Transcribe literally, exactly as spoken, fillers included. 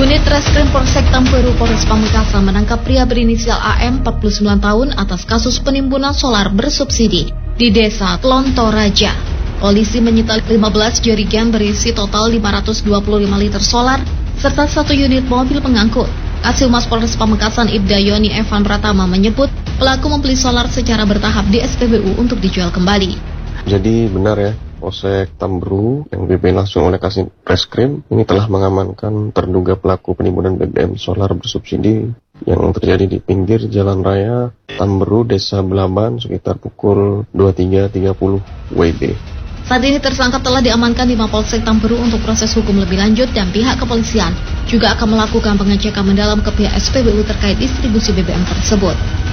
Unit Reskrim Polsek Tamperu Polres Pamekasan menangkap pria berinisial A M empat puluh sembilan tahun atas kasus penimbunan solar bersubsidi di Desa Tlontoraja. Polisi menyita lima belas jerigen berisi total lima ratus dua puluh lima liter solar serta satu unit mobil pengangkut. Kasih Humas Polres Pamekasan Ibda Yoni Evan Pratama menyebut pelaku membeli solar secara bertahap di S P B U untuk dijual kembali. Jadi benar ya, Polsek Tamberu yang dipimpin langsung oleh Kasih Reskrim ini telah mengamankan terduga pelaku penimbunan B B M solar bersubsidi yang terjadi di pinggir Jalan Raya Tamberu, Desa Belaban sekitar pukul dua puluh tiga tiga puluh W B. Saat ini tersangka telah diamankan di Mapolsek Tamberu untuk proses hukum lebih lanjut dan pihak kepolisian juga akan melakukan pengecekan mendalam ke pihak S P B U terkait distribusi B B M tersebut.